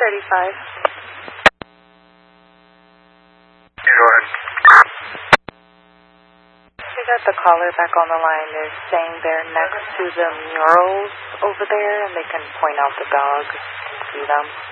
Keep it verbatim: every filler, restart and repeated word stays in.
thirty-five. Jordan. We got the caller back on the line. They're saying they're next to the murals over there, and they can point out the dogs, see them.